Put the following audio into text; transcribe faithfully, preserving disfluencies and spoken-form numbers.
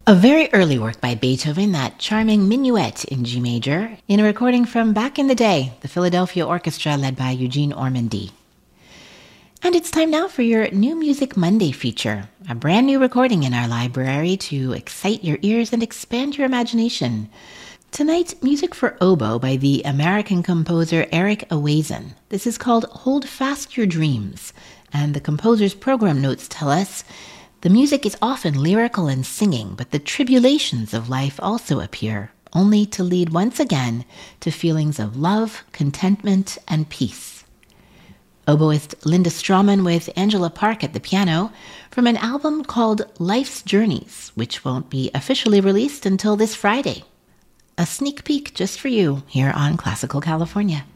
A very early work by Beethoven, that charming minuet in G major, in a recording from back in the day, the Philadelphia Orchestra led by Eugene Ormandy. And it's time now for your New Music Monday feature, a brand new recording in our library to excite your ears and expand your imagination. Tonight, music for oboe by the American composer Eric Awayzin. This is called Hold Fast Your Dreams, and the composer's program notes tell us the music is often lyrical and singing, but the tribulations of life also appear, only to lead once again to feelings of love, contentment, and peace. Oboist Linda Strawman with Angela Park at the piano from an album called Life's Journeys, which won't be officially released until this Friday. A sneak peek just for you here on Classical California.